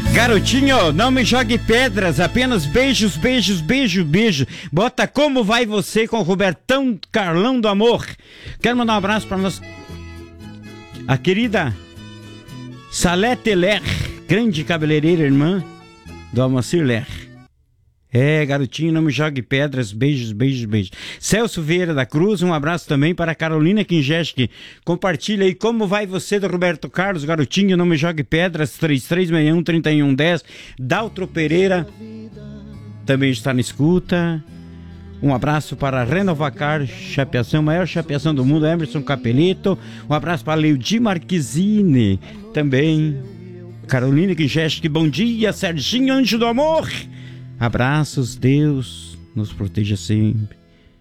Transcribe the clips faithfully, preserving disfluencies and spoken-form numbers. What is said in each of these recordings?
Garotinho, não me jogue pedras, apenas beijos, beijos, beijo, beijo. Bota Como Vai Você com o Robertão Carlão do Amor. Quero mandar um abraço para nós, a querida Salete Ler, grande cabeleireira, irmã do Almacir Ler. É, garotinho, não me jogue pedras, beijos, beijos, beijos. Celso Vieira da Cruz, um abraço também para Carolina Kingeski. Compartilha aí Como Vai Você do Roberto Carlos, garotinho, não me jogue pedras, três três seis um, três um um zero. Daltro Pereira também está na escuta. Um abraço para Renovacar, chapeação, maior chapeação do mundo, Emerson Capelito. Um abraço para Leudi Marquezine também. Carolina Kingeski, bom dia, Serginho Anjo do Amor. Abraços, Deus nos proteja sempre.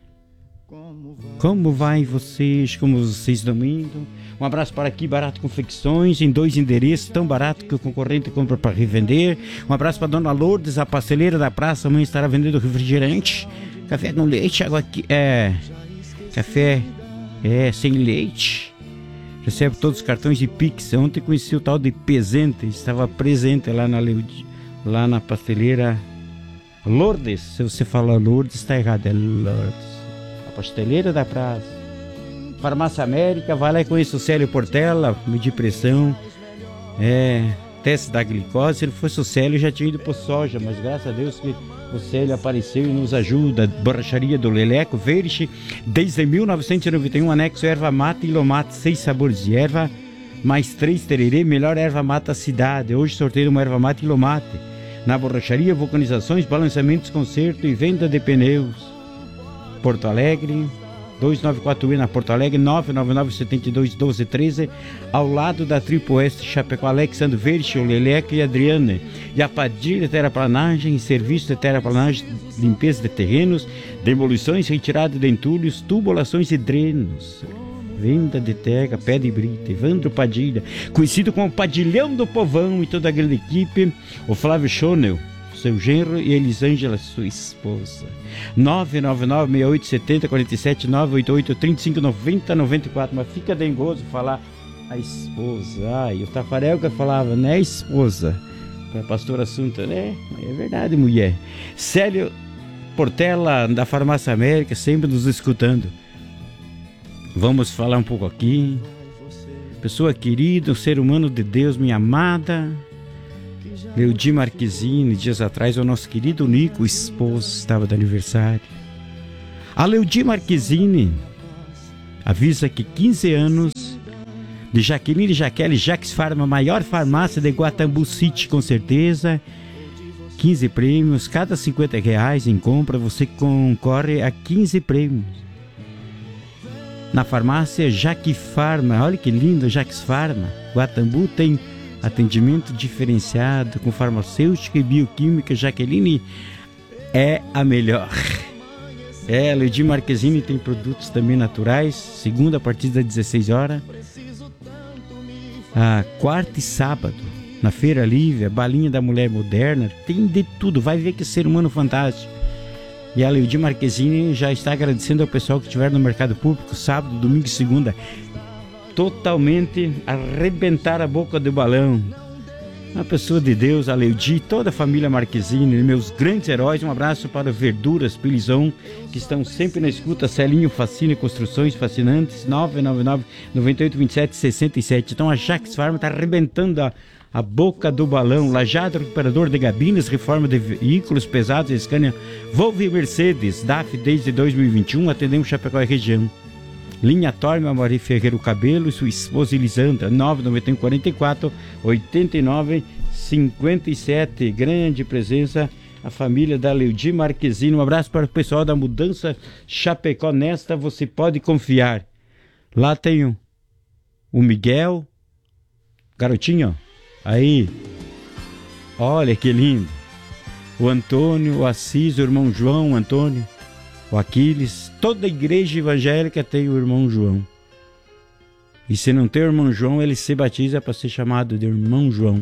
Como vai vocês? Como vocês estão indo? Um abraço para aqui, Barato Confecções, em dois endereços, tão barato que o concorrente compra para revender. Um abraço para Dona Lourdes, a pasteleira da praça. Amanhã estará vendendo refrigerante, café com leite, água aqui, é, café é, sem leite. Recebe todos os cartões de Pix. Ontem conheci o tal de Pezente, estava presente lá na, lá na pasteleira Lourdes. Se você fala Lourdes, está errado, é Lourdes, a pasteleira da praça. Farmácia América, vai lá e conheça o Célio Portela, medir pressão, é, teste da glicose. Se ele fosse o Célio, já tinha ido pro soja, mas graças a Deus que o Célio apareceu e nos ajuda. Borracharia do Leleco, Verde, desde mil novecentos e noventa e um, anexo erva mate e lomate, seis sabores de erva, mais três tererê, melhor erva mata da cidade. Hoje sorteio uma erva mate e lomate. Na borracharia, vulcanizações, balançamentos, conserto e venda de pneus. Porto Alegre, dois nove quatro E na Porto Alegre, nove nove nove, sete dois, um dois um três, ao lado da Tripo Oeste, Chapecó, Alexandre Verde, Leleco e Adriane. E a Padilha Terraplanagem, serviço de terraplanagem, limpeza de terrenos, demolições, retirada de entulhos, tubulações e drenos. Venda de terra, pé de brita. Evandro Padilha, conhecido como Padilhão do Povão, e toda a grande equipe. O Flávio Schonel, seu genro, e Elisângela, sua esposa. nove nove nove, seis oito sete zero, quatro sete, nove oito oito, três cinco nove zero, nove quatro. Mas fica dengoso falar a esposa. Ai, o Tafarel que falava, né, esposa? Para a pastora Assunta, né? É verdade, mulher. Célio Portela, da Farmácia América, sempre nos escutando. Vamos falar um pouco aqui. Pessoa querida, um ser humano de Deus, minha amada Leudi Marquezine. Dias atrás o nosso querido Nico, esposo, estava de aniversário. A Leudi Marquezine avisa que quinze anos de Jaqueline Jaquele Jax Farma, maior farmácia de Guatambu City, com certeza. quinze prêmios, cada cinquenta reais em compra você concorre a quinze prêmios. Na farmácia Jaque Farma, olha que lindo, Jax Farma. Guatambu tem atendimento diferenciado com farmacêutica e bioquímica. Jaqueline é a melhor. É, Leudi Marquezine tem produtos também naturais, segunda a partir das dezesseis horas. A quarta e sábado, na Feira Livre, a balinha da mulher moderna, tem de tudo, vai ver que ser humano fantástico. E a Leudi Marquezine já está agradecendo ao pessoal que estiver no mercado público, sábado, domingo e segunda. Totalmente arrebentar a boca do balão. Uma pessoa de Deus, a Leudi, toda a família Marquezine, meus grandes heróis. Um abraço para Verduras Pilizão, que estão sempre na escuta. Celinho Fascina Construções Fascinantes, nove nove nove, nove oito dois sete, seis sete. Então a Jax Farma está arrebentando a A boca do balão. Lajado, recuperador de gabines, reforma de veículos pesados, Scania, Volvo e Mercedes. D A F desde dois mil e vinte e um, atendemos Chapecó e região. Linha Torme, Amari Ferreiro Cabelo e sua esposa Elisandra, nove nove um, quatro quatro, oito nove cinco sete. Grande presença, a família da Leudi Marquezine. Um abraço para o pessoal da Mudança Chapecó. Nesta você pode confiar. Lá tem o, o Miguel, garotinho, aí, olha que lindo. O Antônio, o Assis, o irmão João, o Antônio, o Aquiles. Toda a igreja evangélica tem o irmão João. E se não tem o irmão João, ele se batiza para ser chamado de irmão João.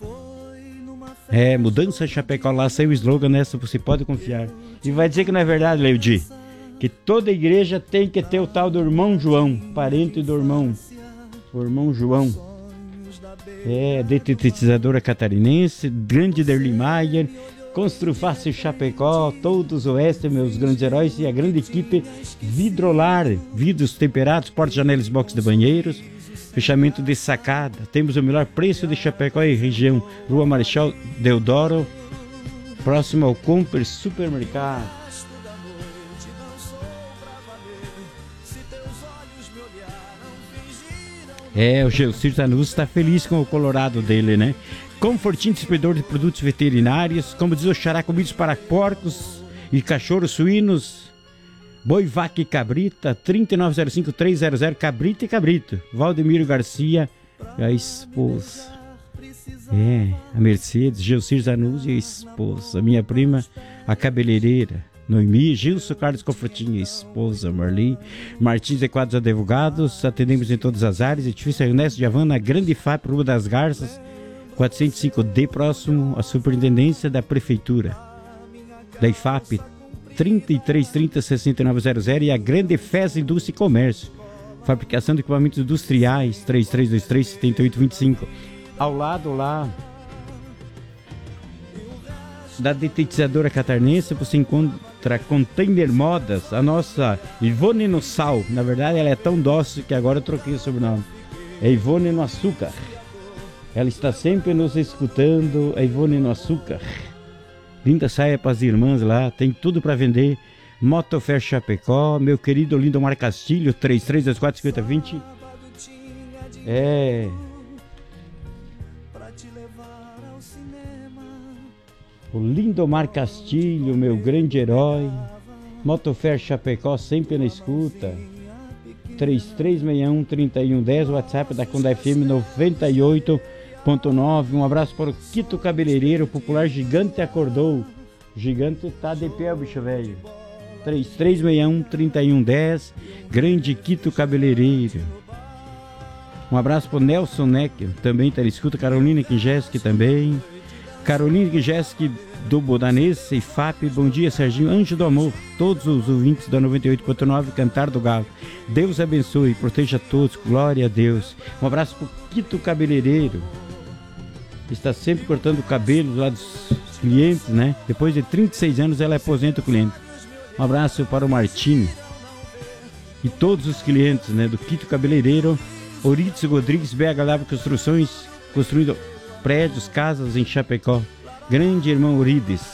É, Mudança Chapecó, lá saiu o slogan, nessa você pode confiar. E vai dizer que não é verdade, Leudi, que toda igreja tem que ter o tal do irmão João, parente do irmão, o irmão João. É, detetizadora catarinense, grande Derli Maier, Construfácil Chapecó, todos os Oeste, meus grandes heróis, e a grande equipe Vidrolar, vidros temperados, portas, janelas, box de banheiros, fechamento de sacada. Temos o melhor preço de Chapecó e região, Rua Marechal Deodoro, próximo ao Comper Supermercado. É, o Gelcir Zanus está feliz com o Colorado dele, né? Confortinho distribuidor de produtos veterinários, como diz o Xará, comidas para porcos e cachorros suínos, boi, vaca e cabrita, trinta e nove zero cinco, três zero zero, cabrita e cabrito. Valdemiro Garcia, a esposa. É, a Mercedes, Gelcir Zanus e a esposa. A minha prima, a cabeleireira. Noemi, Gilson Carlos Confortinho, esposa Marli, Martins e Quadros Advogados, atendemos em todas as áreas, edifício Ernesto de Havana, Grande F A P, Rua das Garças, quatrocentos e cinco D, próximo à Superintendência da Prefeitura, da I F A P, trinta e três trinta, sessenta e nove zero zero, e a Grande F E S Indústria e Comércio, fabricação de equipamentos industriais, três três dois três, sete oito dois cinco, ao lado lá da detetizadora catarinense, você encontra Container Modas, a nossa Ivone no Sal. Na verdade, ela é tão dócil que agora eu troquei o sobrenome. É Ivone no Açúcar. Ela está sempre nos escutando, a Ivone no Açúcar. Linda saia para as irmãs lá, tem tudo para vender. Motofer Chapecó, meu querido Lindomar Castilho, três três dois quatro, cinco zero dois zero. É... O Lindomar Castilho, meu grande herói. Motofer Chapecó, sempre na escuta. três três seis um, três um um zero, WhatsApp da Conda F M noventa e oito ponto nove. Um abraço para o Quito Cabeleireiro, popular Gigante acordou. Gigante tá de pé, bicho velho. três três seis um, três um um zero, grande Quito Cabeleireiro. Um abraço para o Nelson Neck, também tá na escuta. Carolina Kinjeski também. Carolina Kinjeski do Bodanense, I F A P, bom dia Serginho, Anjo do Amor, todos os ouvintes da noventa e oito ponto nove, Cantar do Galo. Deus abençoe e proteja todos, glória a Deus. Um abraço para o Quito Cabeleireiro, está sempre cortando o cabelo lá dos clientes, né? Depois de trinta e seis anos ela aposenta o cliente. Um abraço para o Martini e todos os clientes, né, do Quito Cabeleireiro. Ourides Rodrigues, B H Lava Construções, construindo prédios, casas em Chapecó. Grande irmão Urides,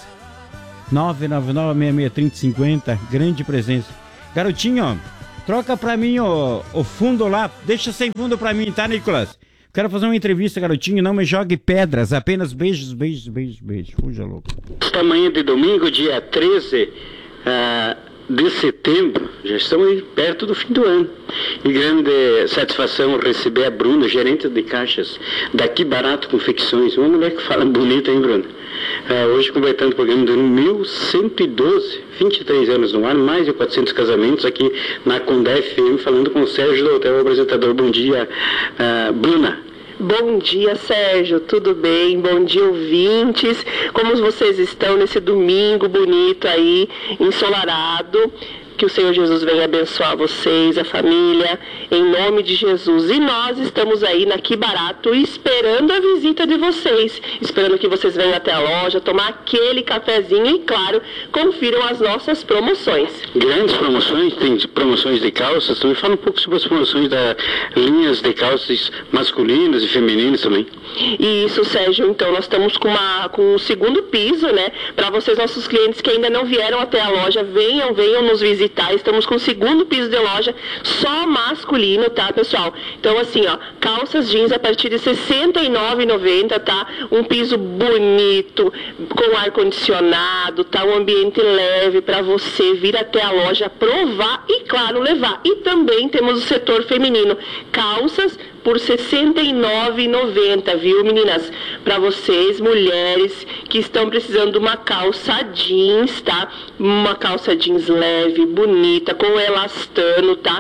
nove nove nove, seis seis três zero cinco zero, grande presença. Garotinho, troca pra mim o, o fundo lá, deixa sem fundo pra mim, tá, Nicolas? Quero fazer uma entrevista, garotinho, não me jogue pedras, apenas beijos, beijos, beijos, beijos. Fuja louco. Esta manhã de domingo, dia treze uh, de setembro, já estamos aí perto do fim do ano. E grande satisfação receber a Bruna, gerente de caixas daqui Barato Confecções, uma mulher que fala bonita, hein, Bruna? Uh, hoje completando o programa do mil cento e doze, vinte e três anos no ar, mais de quatrocentos casamentos aqui na Conda F M, falando com o Sérgio do Hotel Apresentador. Bom dia, uh, Bruna. Bom dia, Sérgio, tudo bem? Bom dia, ouvintes. Como vocês estão nesse domingo bonito aí, ensolarado? Que o Senhor Jesus venha abençoar vocês, a família, em nome de Jesus. E nós estamos aí na Que Barato esperando a visita de vocês, esperando que vocês venham até a loja, tomar aquele cafezinho e, claro, confiram as nossas promoções. Grandes promoções, tem promoções de calças também. Fala um pouco sobre as promoções das linhas de calças masculinas e femininas também. Isso, Sérgio, então nós estamos com, uma, com um segundo piso, né? Para vocês, nossos clientes que ainda não vieram até a loja, venham, venham nos visitar. Estamos com o segundo piso de loja só masculino, tá, pessoal? Então, assim, ó, calças jeans a partir de sessenta e nove reais e noventa centavos, tá? Um piso bonito, com ar-condicionado, tá? Um ambiente leve para você vir até a loja provar e, claro, levar. E também temos o setor feminino, calças por sessenta e nove reais e noventa centavos, viu, meninas? Para vocês, mulheres que estão precisando de uma calça jeans, tá? Uma calça jeans leve, bonita, com elastano, tá?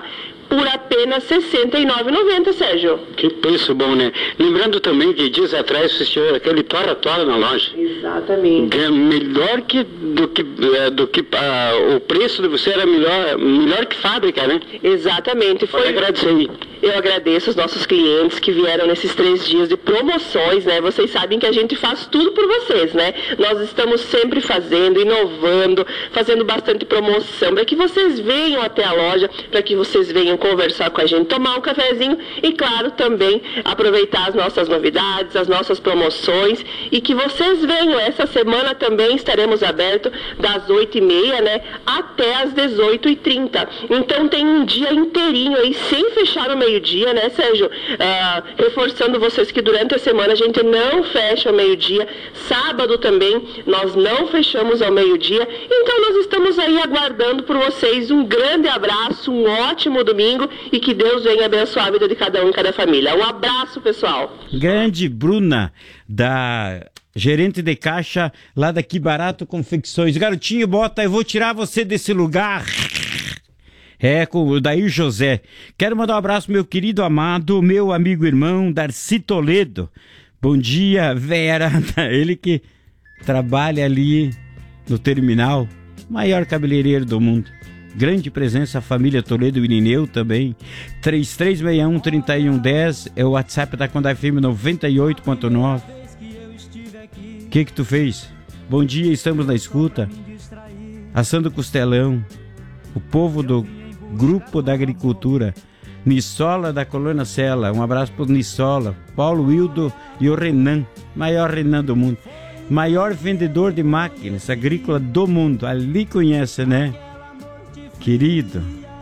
por apenas sessenta e nove reais e noventa centavos, Sérgio. Que preço bom, né? Lembrando também que dias atrás você tinha aquele tora-tora na loja. Exatamente. É melhor que do que, do que uh, o preço de você era melhor, melhor que fábrica, né? Exatamente. Foi... Pode agradecer aí. Eu agradeço os nossos clientes que vieram nesses três dias de promoções, né? Vocês sabem que a gente faz tudo por vocês, né? Nós estamos sempre fazendo, inovando, fazendo bastante promoção, para que vocês venham até a loja, para que vocês venham conversar com a gente, tomar um cafezinho e, claro, também aproveitar as nossas novidades, as nossas promoções, e que vocês venham. Essa semana também estaremos abertos das oito e meia, né? Até as dezoito e trinta. Então tem um dia inteirinho aí, sem fechar o meio-dia, né, Sérgio? Ah, reforçando vocês que durante a semana a gente não fecha ao meio-dia. Sábado também nós não fechamos ao meio-dia. Então nós estamos aí aguardando por vocês. Um grande abraço, um ótimo domingo e que Deus venha abençoar a vida de cada um e cada família. Um abraço, pessoal. Grande Bruna, da gerente de caixa lá da Que Barato Confecções. Garotinho, bota, eu vou tirar você desse lugar. É, com o Daí José. Quero mandar um abraço, meu querido amado, meu amigo irmão, Darcy Toledo. Bom dia, Vera. Ele que trabalha ali no terminal, maior cabeleireiro do mundo. Grande presença, a família Toledo e Irineu também. três três seis um, três um um zero é o WhatsApp da Condá F M noventa e oito ponto nove. O que que tu fez? Bom dia, estamos na escuta. Assando costelão. O povo do Grupo da Agricultura, Nissola da Colônia Sela, um abraço para o Nissola, Paulo Wildo e o Renan, maior Renan do mundo, maior vendedor de máquinas agrícolas do mundo, ali conhece, né? Querido,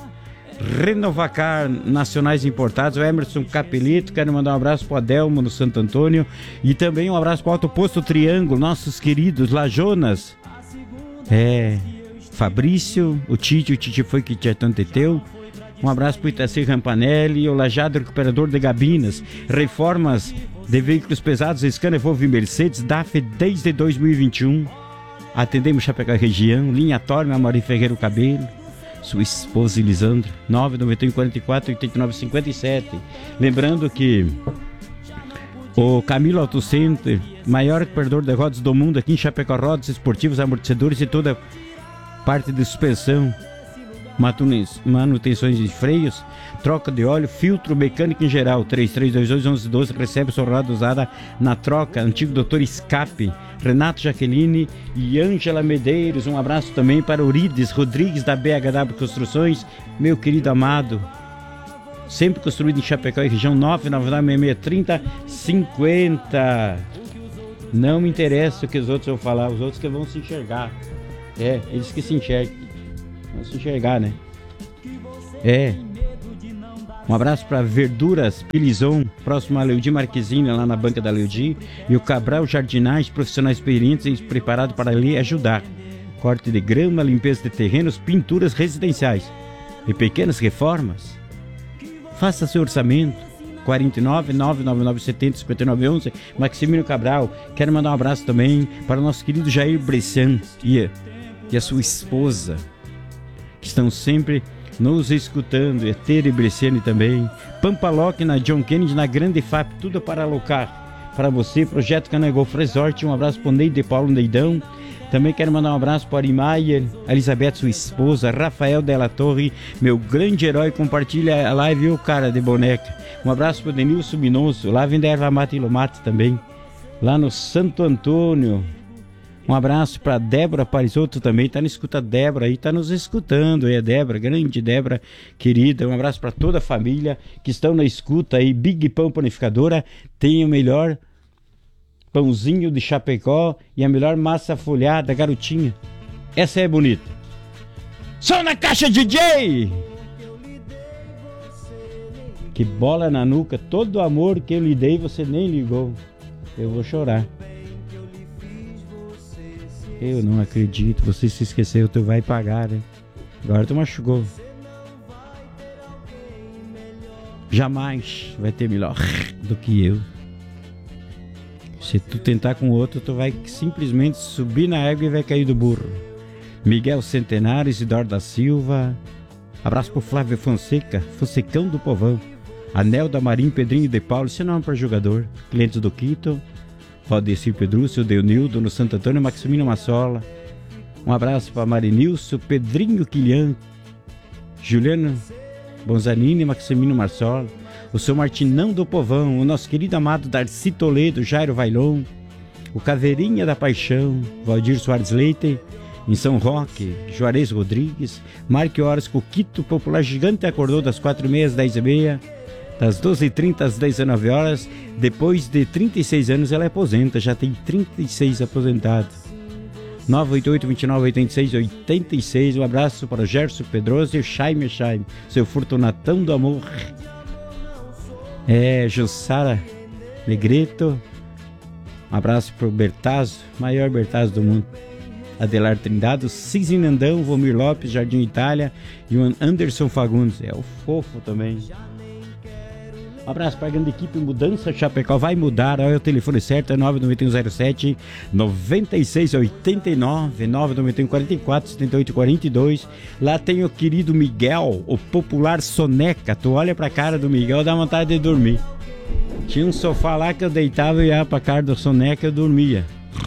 Renovacar Nacionais Importados, o Emerson Capelito, quero mandar um abraço para o Adelmo no Santo Antônio e também um abraço para o Alto Posto Triângulo, nossos queridos Lajonas, é... Fabrício, o Tite, o Tite foi que tinha tanto teu. Um abraço para o Itaci Rampanelli, o Lajado Recuperador de Gabinas, reformas de veículos pesados, Scania, Volvo e Mercedes, D A F desde dois mil e vinte e um. Atendemos Chapecó região, linha Torme, Amaury Ferreira Cabelo, sua esposa Elisandra, nove nove um, quatro quatro, oito nove cinco sete. Lembrando que o Camilo Auto Center, maior recuperador de rodas do mundo aqui em Chapecó, rodas esportivas, amortecedores e toda parte de suspensão, manutenções de freios, troca de óleo, filtro mecânico em geral. Três três dois dois, um um um dois, recebe sua roda usada na troca. Antigo doutor Escape, Renato Jaqueline e Ângela Medeiros. Um abraço também para Urides Rodrigues da B H W Construções, meu querido amado, sempre construído em Chapecó e região. Nove nove nove, seis seis três zero, cinquenta. Não me interessa o que os outros vão falar, os outros que vão se enxergar. É, eles que se enxergam. Vão se enxergar, né? É. Um abraço para Verduras Pilizon, próximo a Leudi Marquezine, lá na banca da Leudi. E o Cabral Jardinagem, profissionais experientes e preparados para lhe ajudar. Corte de grama, limpeza de terrenos, pinturas residenciais e pequenas reformas. Faça seu orçamento. quarenta e nove, nove nove nove, setenta, cinquenta e nove, onze. Maximino Cabral. Quero mandar um abraço também para o nosso querido Jair Bressan e, e a sua esposa, que estão sempre nos escutando. E Tere Bresciani também. Pampaloc na John Kennedy, na Grande F A P, tudo para alocar para você. Projeto Cana Golf Resort. Um abraço para o Neide Paulo Neidão. Também quero mandar um abraço para a Arimaia, Elizabeth, sua esposa, Rafael Della Torre, meu grande herói. Compartilha a live, o cara de boneca. Um abraço para o Denilson Minoso, lá vem da Erva Mata e Lomate também, lá no Santo Antônio. Um abraço para Débora Parisotto também, tá na escuta. Débora aí, tá nos escutando aí, a Débora, grande Débora, querida. Um abraço para toda a família que estão na escuta aí. Big Pão Panificadora tem o melhor pãozinho de Chapecó e a melhor massa folhada, garotinha. Essa é bonita. Som na caixa, D J! Que bola na nuca, todo o amor que eu lhe dei você nem ligou. Eu vou chorar. Eu não acredito, você se esqueceu, tu vai pagar, né? Agora tu machucou. Jamais vai ter melhor do que eu. Se tu tentar com outro, tu vai simplesmente subir na égua e vai cair do burro. Miguel Centenário, Isidoro da Silva, Abraço pro Flávio Fonseca, Fonsecão do Povão. Anel da Marim, Pedrinho de Paulo, esse nome para jogador. Clientes do Quito, Valdecir Pedrúcio, Deunildo, no Santo Antônio, Maximino Massola. Um abraço para Marinilson, Pedrinho Quilhã, Juliano Bonzanini, Maximino Massola. O seu Martinão do Povão, o nosso querido amado Darcy Toledo, Jairo Vailon, o Caveirinha da Paixão, Valdir Soares Leite, em São Roque, Juarez Rodrigues, Marque Horas, Coquito Popular Gigante acordou das quatro e meia às dez e meia. Das doze e trinta às dezenove horas, depois de trinta e seis anos ela aposenta, já tem trinta e seis aposentados. nove oito oito, vinte e nove, oitenta e seis, oitenta e seis, um abraço para o Gerson Pedroso e o Jaime Jaime, seu Fortunatão do Amor. É, Jussara Negreto, um abraço para o Bertazzo, maior Bertazzo do mundo. Adelar Trindade, Cisne Nandão, Vomir Lopes, Jardim Itália e o Anderson Fagundes, é o fofo também. Um abraço para a grande equipe Mudança Chapecó. Vai mudar, olha o telefone certo, é nove nove um zero sete, nove seis oito nove, nove nove um quatro quatro, sete oito quatro dois. Lá tem o querido Miguel, o popular Soneca. Tu olha pra cara do Miguel, dá vontade de dormir. Tinha um sofá lá que eu deitava e ia pra cara do Soneca e eu dormia.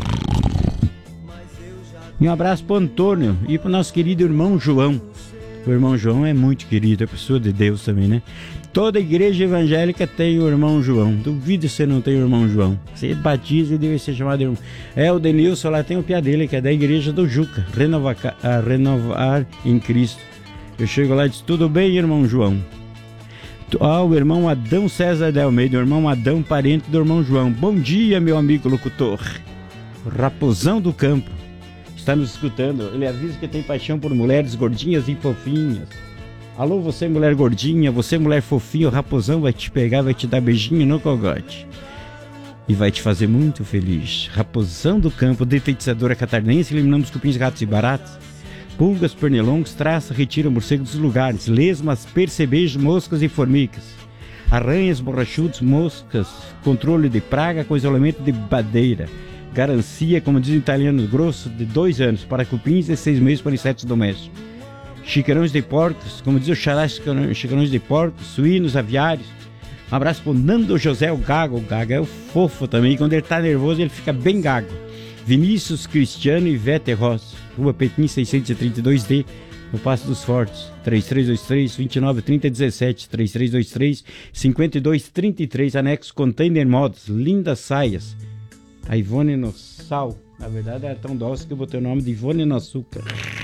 E um abraço pro Antônio e pro nosso querido irmão João. O irmão João é muito querido, é pessoa de Deus também, né? Toda igreja evangélica tem o irmão João. Duvido se não tem o irmão João. Se batiza e deve ser chamado irmão. É, o Denilson lá tem o pia dele, que é da igreja do Juca. Renovar, a renovar em Cristo. Eu chego lá e digo, tudo bem, irmão João? Ah, o irmão Adão César de Almeida, o irmão Adão, parente do irmão João. Bom dia, meu amigo locutor. Raposão do Campo. Está nos escutando. Ele avisa que tem paixão por mulheres gordinhas e fofinhas. Alô, você mulher gordinha, você mulher fofinha, o Raposão vai te pegar, vai te dar beijinho no cogote. E vai te fazer muito feliz. Raposão do Campo, detetizadora catarinense, eliminamos cupins, ratos e baratas. Pulgas, pernilongos, traça, retira morcegos dos lugares. Lesmas, percebejos, moscas e formigas. Arranhas, borrachudos, moscas, controle de praga com isolamento de madeira. Garantia, como diz o italiano grosso, de dois anos para cupins e seis meses para insetos domésticos. Chiqueirões de porcos, como diz o xará, chiqueirões de porcos, suínos, aviários. Um abraço pro Nando José, o Gago. O Gago é o fofo também. Quando ele tá nervoso, ele fica bem gago. Vinícius, Cristiano e Vete Ross. Rua Petim seiscentos e trinta e dois D, no Passo dos Fortes. três três dois três, dois nove três zero um sete. três três dois três, cinco dois três três. Anexo Container Mods. Lindas saias. A Ivone no sal. Na verdade, era tão doce que eu botei o nome de Ivone no açúcar.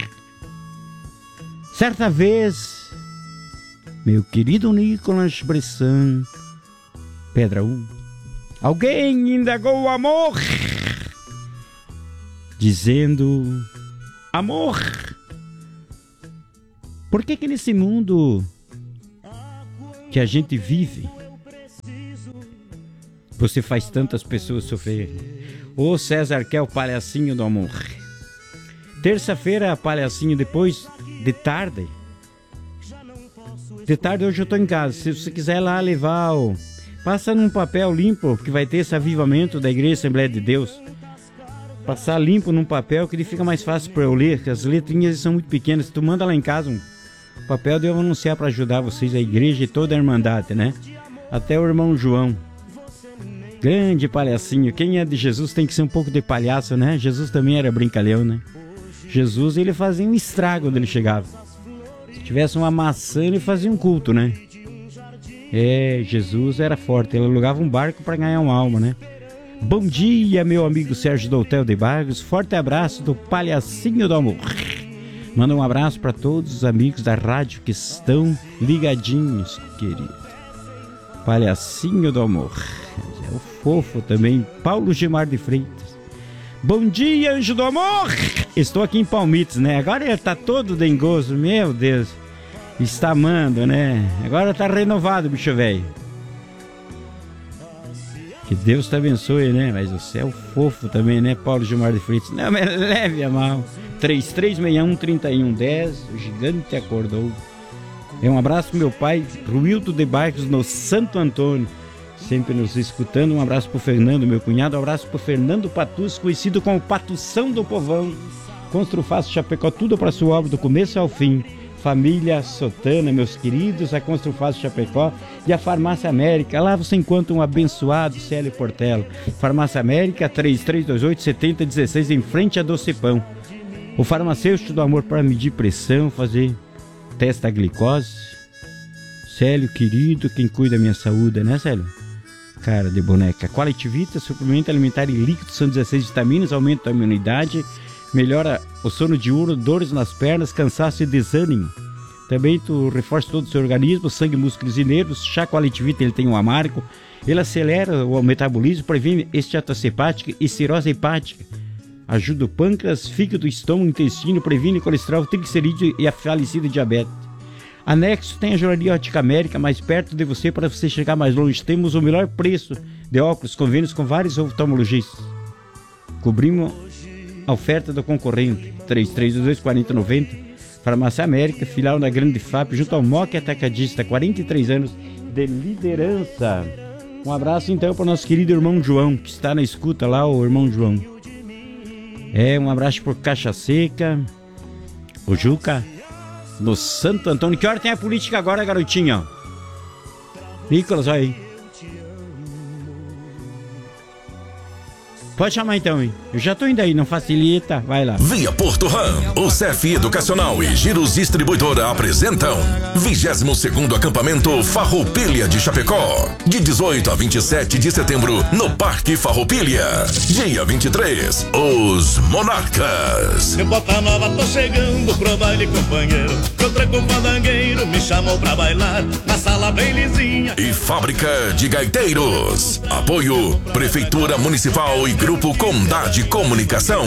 Certa vez, meu querido Nicolas Bressan, Pedra um, alguém indagou o amor, dizendo, amor, por que que nesse mundo que a gente vive, você faz tantas pessoas sofrerem? Ô César, que é o palhacinho do amor. Terça-feira, palhacinho, depois de tarde. De tarde hoje eu tô em casa. Se você quiser lá levar o... Passa num papel limpo, que vai ter esse avivamento da Igreja Assembleia de Deus. Passar limpo num papel, que ele fica mais fácil para eu ler, que as letrinhas são muito pequenas. Tu manda lá em casa um papel, eu vou anunciar para ajudar vocês, a igreja e toda a irmandade, né? Até o irmão João. Grande palhacinho. Quem é de Jesus tem que ser um pouco de palhaço, né? Jesus também era brincalhão, né? Jesus, ele fazia um estrago quando ele chegava. Se tivesse uma maçã, ele fazia um culto, né? É, Jesus era forte. Ele alugava um barco para ganhar uma alma, né? Bom dia, meu amigo Sérgio do Hotel de Barros. Forte abraço do Palhacinho do Amor. Manda um abraço para todos os amigos da rádio que estão ligadinhos, querido. Palhacinho do Amor. É o fofo também, Paulo Gilmar de Freitas. Bom dia, anjo do amor! Estou aqui em Palmites, né? Agora ele tá todo dengoso, meu Deus. Está amando, né? Agora tá renovado, bicho velho. Que Deus te abençoe, né? Mas você é o fofo também, né, Paulo Gilmar de Freitas? Não, mas leve a mal. três três seis um, três um um zero. O gigante acordou. É um abraço pro meu pai, Ruildo de Barcos, no Santo Antônio. Sempre nos escutando. Um abraço pro Fernando, meu cunhado. Um abraço pro Fernando Patus, conhecido como Patução do Povão. Constru Fácil Chapecó, tudo para sua obra do começo ao fim. família Sotana, meus queridos, a Construfácil Chapecó e a Farmácia América. Lá você encontra um abençoado Célio Portela. Farmácia América, três três dois oito, sete zero um seis, em frente a Docepão. O farmacêutico do amor para medir pressão, fazer teste da glicose. Célio, querido, quem cuida da minha saúde, né, Célio? Cara de boneca. Quality Vita, suplemento alimentar em líquido, são dezesseis vitaminas, aumenta a imunidade, melhora o sono diurno, dores nas pernas, cansaço e desânimo. Também tu reforça todo o seu organismo, sangue, músculos e nervos. Chá Quality Vita, ele tem um amargo. Ele acelera o metabolismo, previne esteatose hepática e cirrose hepática. Ajuda o pâncreas, fígado, estômago, intestino, previne colesterol, triglicerídeo e a falecida diabetes. Anexo tem a Joalheria Ótica América mais perto de você para você chegar mais longe. Temos o melhor preço de óculos, convênios com vários oftalmologistas. Cobrimos a oferta do concorrente. três três dois, quatro zero nove zero. Farmácia América, filial da Grande F A P, junto ao M O C Atacadista, quarenta e três anos de liderança. Um abraço então para o nosso querido irmão João, que está na escuta lá, o irmão João. É, um abraço por Caixa Seca, o Juca, no Santo Antônio. Que hora tem a política agora, garotinha? Nicolas, olha aí. Pode chamar então, hein? Eu já tô indo aí, não facilita, vai lá. Via Porto Ram, o C F Educacional e Giros Distribuidora apresentam vigésimo segundo acampamento Farroupilha de Chapecó, de dezoito a vinte e sete de setembro, no Parque Farroupilha. Dia vinte e três, os Monarcas. Eu Bota Nova tô chegando pro baile, companheiro. Contra com fandangueiro, me chamou pra bailar na sala bem lisinha. E Fábrica de Gaiteiros. Apoio Prefeitura Municipal e Grupo Condade Comunicação.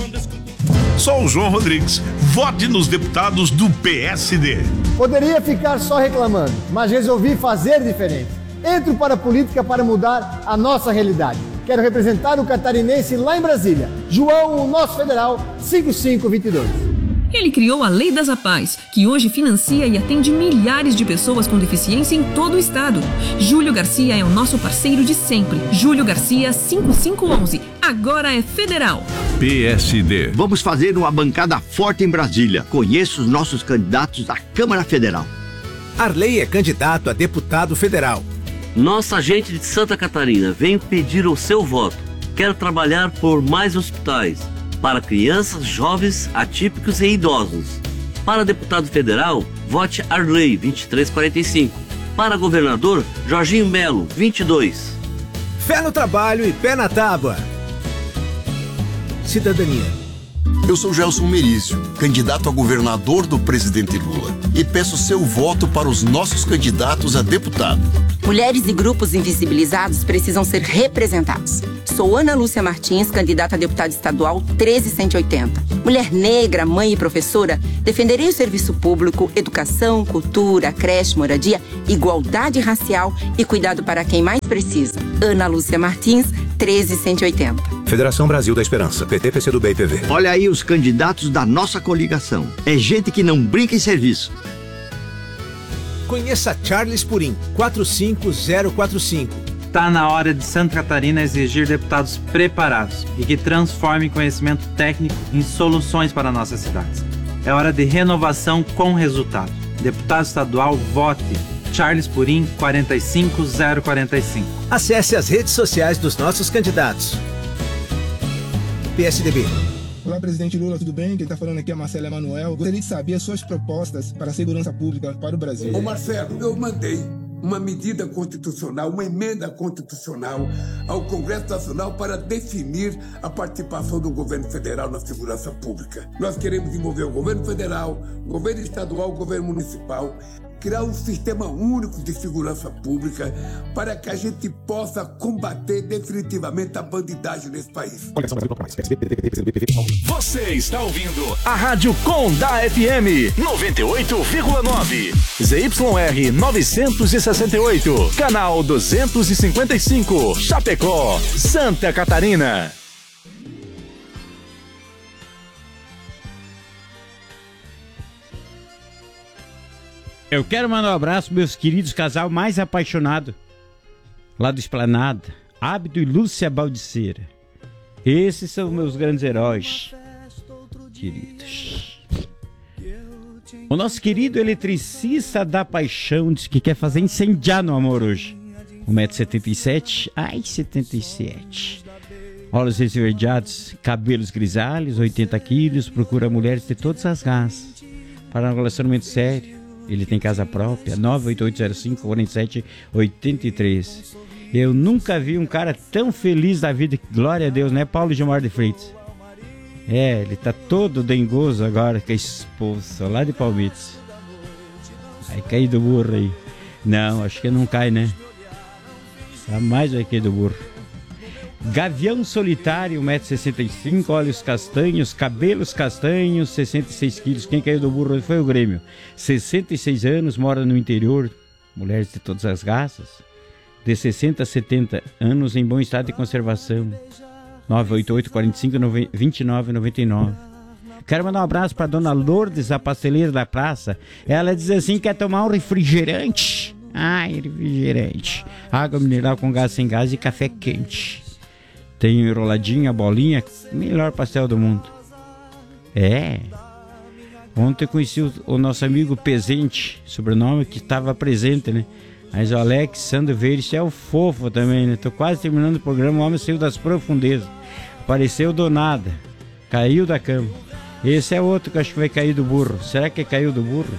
Sou o João Rodrigues. Vote nos deputados do P S D. Poderia ficar só reclamando, mas resolvi fazer diferente. Entro para a política para mudar a nossa realidade. Quero representar o catarinense lá em Brasília. João, o nosso federal, cinco cinco dois dois. Ele criou a Lei das APAES, que hoje financia e atende milhares de pessoas com deficiência em todo o estado. Júlio Garcia é o nosso parceiro de sempre. Júlio Garcia cinco cinco um um, agora é federal. P S D. Vamos fazer uma bancada forte em Brasília. Conheço os nossos candidatos à Câmara Federal. Arley é candidato a deputado federal. Nossa gente de Santa Catarina, venho pedir o seu voto. Quero trabalhar por mais hospitais para crianças, jovens, atípicos e idosos. Para deputado federal, vote Arley vinte e três quarenta e cinco. Para governador, Jorginho Melo vinte e dois. Fé no trabalho e pé na tábua. Cidadania. Eu sou Gelson Merício, candidato a governador do presidente Lula, e peço seu voto para os nossos candidatos a deputado. Mulheres e grupos invisibilizados precisam ser representados. Sou Ana Lúcia Martins, candidata a deputada estadual treze cento e oitenta. Mulher negra, mãe e professora, defenderei o serviço público, educação, cultura, creche, moradia, igualdade racial e cuidado para quem mais precisa. Ana Lúcia Martins, treze cento e oitenta. Federação Brasil da Esperança, P T, P C do B e P V. Olha aí os candidatos da nossa coligação. É gente que não brinca em serviço. Conheça Charles Purim, quatro cinco zero quatro cinco. Está na hora de Santa Catarina exigir deputados preparados e que transformem conhecimento técnico em soluções para nossas cidades. É hora de renovação com resultado. Deputado estadual, vote Charles Purim, quatro cinco zero quatro cinco. Acesse as redes sociais dos nossos candidatos. P S D B. Olá, presidente Lula, tudo bem? Quem está falando aqui é Marcelo Emanuel. Gostaria de saber as suas propostas para a segurança pública para o Brasil. Ô Marcelo, eu mandei uma medida constitucional, uma emenda constitucional ao Congresso Nacional para definir a participação do governo federal na segurança pública. Nós queremos envolver o governo federal, o governo estadual, o governo municipal, criar um sistema único de segurança pública para que a gente possa combater definitivamente a bandidagem nesse país. Você está ouvindo a Rádio Condá F M noventa e oito vírgula nove, Z Y R novecentos e sessenta e oito, canal duzentos e cinquenta e cinco, Chapecó, Santa Catarina. Eu quero mandar um abraço para meus queridos casal mais apaixonado lá do Esplanada, Ábido e Lúcia Baldiceira. Esses são meus grandes heróis, queridos. O nosso querido eletricista da paixão diz que quer fazer incendiar no amor hoje. um metro e setenta e sete, ai, setenta e sete. Olhos esverdeados, cabelos grisalhos, oitenta quilos, procura mulheres de todas as raças. Para um relacionamento sério, ele tem casa própria, nove oito oito zero cinco, quatro sete oito três. Eu nunca vi um cara tão feliz da vida, glória a Deus, né? Paulo Gilmar de Freitas. É, ele tá todo dengoso agora com a esposa lá de Palmites. Vai cair do burro aí. Não, acho que não cai, né? Jamais vai cair do burro. Gavião solitário, um metro e sessenta e cinco, olhos castanhos, cabelos castanhos, sessenta e seis quilos. Quem caiu do burro foi o Grêmio. sessenta e seis anos, mora no interior, mulheres de todas as raças. De sessenta a setenta anos, em bom estado de conservação. nove oito oito, quatro cinco, vinte e nove noventa e nove. Quero mandar um abraço para dona Lourdes, a pasteleira da praça. Ela diz assim, quer tomar um refrigerante? Ai, refrigerante. Água mineral com gás sem gás e café quente. Tem enroladinha, bolinha, melhor pastel do mundo. É. Ontem eu conheci o, o nosso amigo Pezente, sobrenome que estava presente, né? Mas o Alex Sandro Verde é o fofo também, né? Tô quase terminando o programa, o homem saiu das profundezas. Apareceu do nada. Caiu da cama. Esse é outro que acho que vai cair do burro. Será que caiu do burro?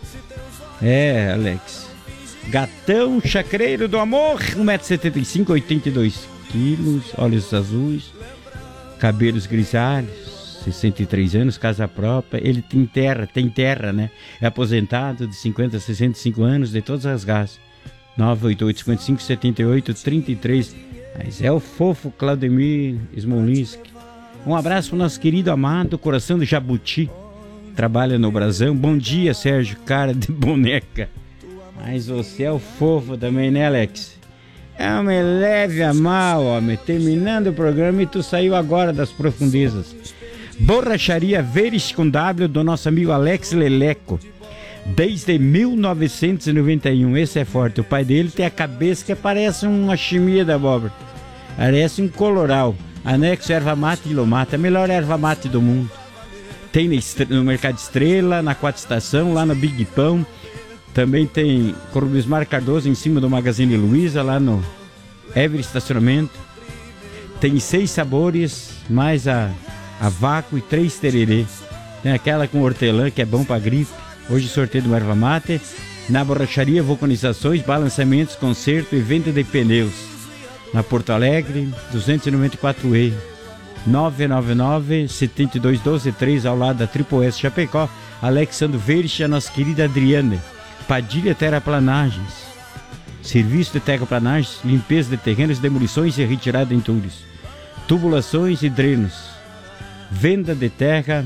É, Alex. Gatão chacreiro do amor, um metro e setenta e cinco, oitenta e dois quilos, olhos azuis, cabelos grisalhos, sessenta e três anos, casa própria. Ele tem terra, tem terra, né? É aposentado de cinquenta a sessenta e cinco anos, de todas as raças. nove oito oito, cinquenta e cinco, setenta e oito, trinta e três. Mas é o fofo Claudemir Smolinski. Um abraço para o nosso querido amado Coração do Jabuti. Trabalha no Brasão. Bom dia, Sérgio, cara de boneca. Mas você é o fofo também, né, Alex? É uma leve a mal, homem. Terminando o programa e tu saiu agora das profundezas. Borracharia Veres com W do nosso amigo Alex Leleco. Desde mil novecentos e noventa e um. Esse é forte. O pai dele tem a cabeça que parece uma chimia da abóbora. Parece um coloral. Anexo erva mate e lomata. A melhor erva mate do mundo. Tem no Mercado Estrela, na Quatro Estação, lá no Big Pão. Também tem Corubismar Cardoso em cima do Magazine Luiza, lá no Ever Estacionamento. Tem seis sabores, mais a, a vácuo e três tererê. Tem aquela com hortelã, que é bom pra gripe. Hoje sorteio do erva mate. Na borracharia, vulcanizações, balançamentos, conserto e venda de pneus. Na Porto Alegre, duzentos e noventa e quatro E. nove nove nove, sete dois um dois, três, ao lado da Triple S Chapecó. Alexandre Verich, a nossa querida Adriana. Padilha Terraplanagens. Serviço de terraplanagens, limpeza de terrenos, demolições e retirada de entulhos. Tubulações e drenos. Venda de terra.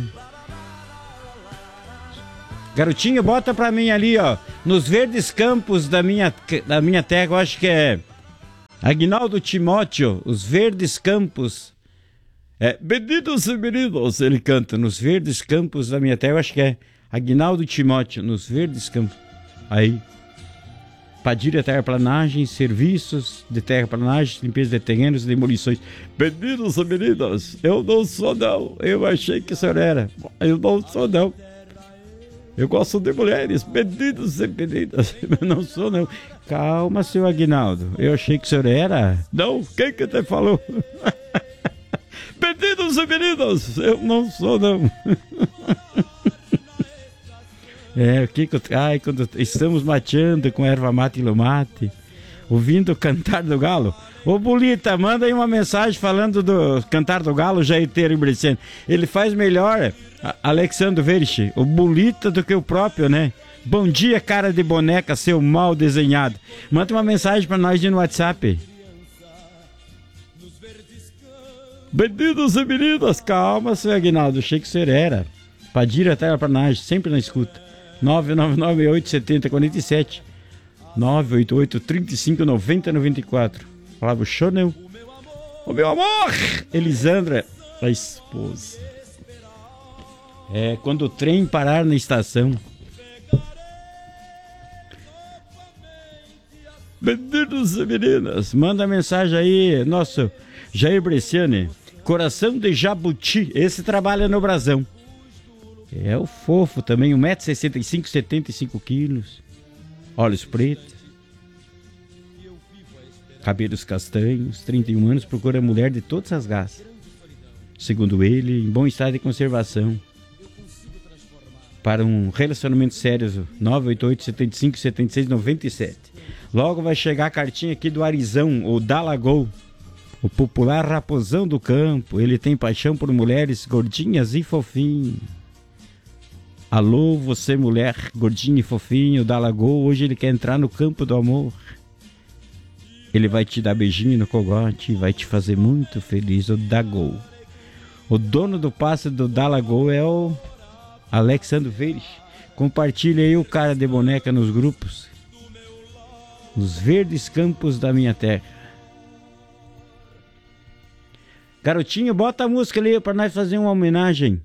Garotinho, bota pra mim ali, ó. Nos verdes campos da minha, da minha terra, eu acho que é Aguinaldo Timóteo. Os verdes campos. É, benditos e meninos, ele canta. Nos verdes campos da minha terra, eu acho que é Aguinaldo Timóteo. Nos verdes campos. Aí, Padilha Terraplanagem, serviços de terraplanagem, limpeza de terrenos, demolições. Meninos e meninas, eu não sou não, eu achei que o senhor era, eu não sou não. Eu gosto de mulheres, meninos e meninas, eu não sou não. Calma, seu Aguinaldo, eu achei que o senhor era. Não, quem que te falou? Meninos e meninas, eu não sou não. É, o que que eu... Ai, quando estamos mateando com erva mate e lomate, ouvindo o cantar do galo. Ô, Bolita, manda aí uma mensagem falando do cantar do galo, Jaiteiro e Breceno. Ele faz melhor, Alexandre Verich, o Bolita do que o próprio, né? Bom dia, cara de boneca, seu mal desenhado. Manda uma mensagem pra nós no WhatsApp. Meninos e meninas, calma, seu Aguinaldo, achei que o senhor era. Padilha Terraplanagem, sempre na escuta. nove nove nove, oito sete zero, quatro sete. nove oito oito, três cinco, nove zero nove quatro. Flávio Chonel. O meu amor! Elisandra, a esposa. É, quando o trem parar na estação. Meninos e meninas, manda mensagem aí, nosso Jair Bresciani. Coração de Jabuti, esse trabalha no Brasão. É o fofo também, um metro e sessenta e cinco, setenta e cinco quilos. Olhos pretos. Cabelos castanhos, trinta e um anos, procura mulher de todas as raças. Segundo ele, em bom estado de conservação. Para um relacionamento sério, nove oito oito, sete cinco, sete seis, nove sete. Logo vai chegar a cartinha aqui do Arizão, o Dalagol, o popular raposão do campo. Ele tem paixão por mulheres gordinhas e fofinhas. Alô, você mulher gordinha e fofinha, o Dalagol, hoje ele quer entrar no campo do amor. Ele vai te dar beijinho no cogote e vai te fazer muito feliz, o Dagol. O dono do passe do Dalagol é o Alexandre Veires. Compartilha aí o cara de boneca nos grupos. Os verdes campos da minha terra. Garotinho, bota a música ali para nós fazer uma homenagem.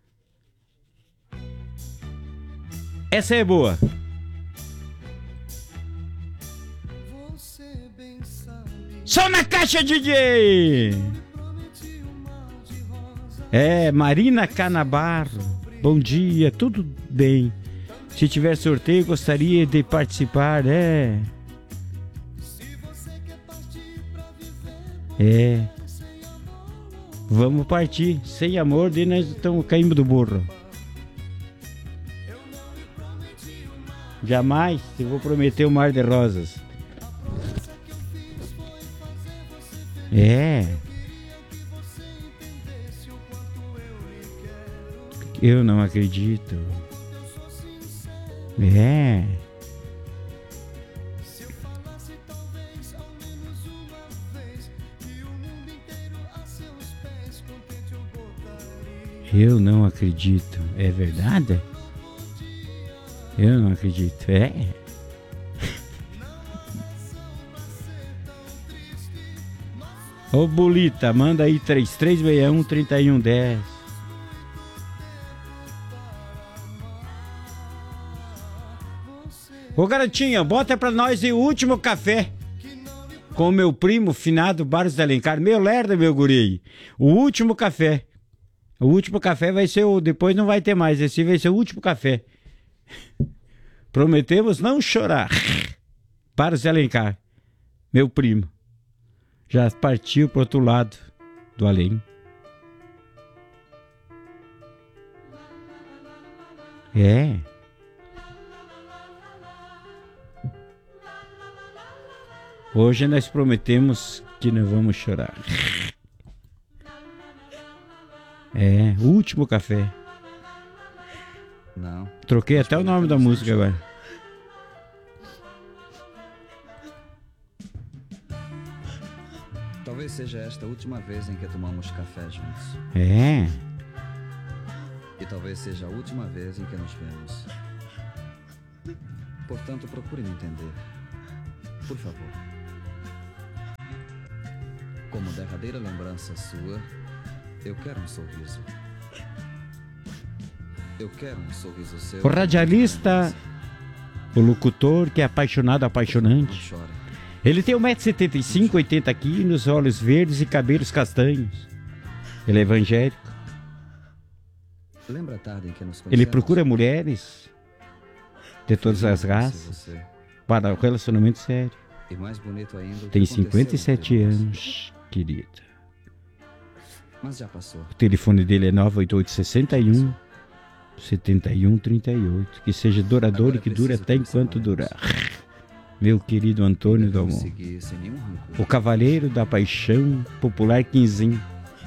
Essa é boa. Só na caixa, D J! É, Marina Canabarro. Bom dia, tudo bem? Se tiver sorteio, gostaria de participar, é... É... Vamos partir. Sem amor, daí nós estamos caindo do burro. Jamais eu vou prometer o mar de rosas. É... Eu não acredito. É. Eu não acredito. É verdade? Eu não acredito. É. Ô Bolita, manda aí três três seis um, três um um zero. Ô garotinha, bota pra nós o último café com o meu primo finado Barros de Alencar. Meu lerda, meu guri. O último café. O último café vai ser o... Depois não vai ter mais. Esse vai ser o último café. Prometemos não chorar. Barros de Alencar. Meu primo. Já partiu pro outro lado do além. É. Hoje nós prometemos que não vamos chorar. É, o último café. Não. Troquei até o nome da música agora. Talvez seja esta a última vez em que tomamos café juntos. É. E talvez seja a última vez em que nos vemos. Portanto, procure me entender. Por favor. Como derradeira lembrança sua, eu quero um sorriso. Eu quero um sorriso seu. O radialista, o locutor que é apaixonado, apaixonante. Ele tem um metro e setenta e cinco, oitenta quilos, olhos verdes e cabelos castanhos. Ele é evangélico. Lembra a tarde em que nos conhecemos? Ele procura mulheres de todas as raças para o relacionamento sério. E mais bonito ainda, tem cinquenta e sete anos, querida. Mas já passou. O telefone dele é nove oito oito, seis um, sete um, três oito. Que seja duradouro e que dure até enquanto durar. Meu querido Antônio do Amor. O cavaleiro da paixão popular quinzinho.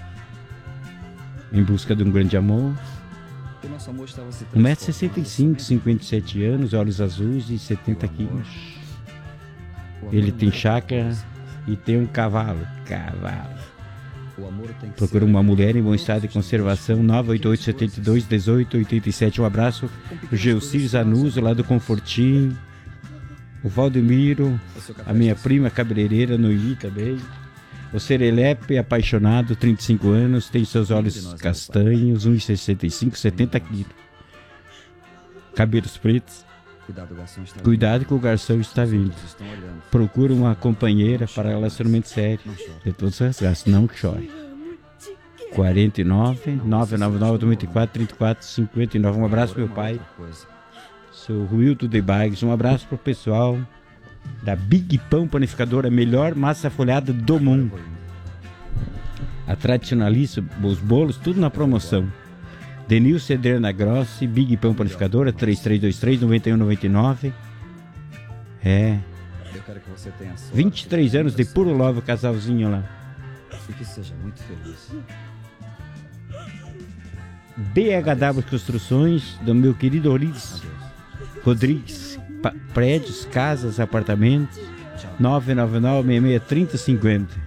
Em busca de um grande amor. um metro e sessenta e cinco, cinquenta e sete anos, olhos azuis e setenta quilos. Ele tem chácara e tem um cavalo. Cavalo. Procura uma mulher em bom estado de conservação. Nove oito oito, sete dois, um oito oito sete. Um abraço. O Geucir Zanuso lá do Confortinho. O Valdemiro. A minha prima cabeleireira no I também. O Serelepe, apaixonado, trinta e cinco anos. Tem seus olhos castanhos. um metro e sessenta e cinco, setenta quilos. Cabelos pretos. Cuidado que o garçom está vindo. Procura uma companheira para relacionamento sério. De todas as raças, não chore. quarenta e nove, nove nove nove, vinte e quatro, trinta e quatro, cinquenta e nove. Um abraço pro meu pai, seu Wilton de Bags. Um abraço pro pessoal da Big Pão Panificadora, a melhor massa folhada do mundo. A tradicionalista, os bolos, tudo na promoção. Denil Cederna Grossi, Big Pão Panificadora, três três dois três, nove um nove nove. É. Eu quero que você tenha sorte, vinte e três anos de puro love, o casalzinho lá. E que seja muito feliz. B H W Construções, do meu querido Oriz Rodrigues. Pa- prédios, casas, apartamentos. nove nove nove, seis seis, três zero cinco zero.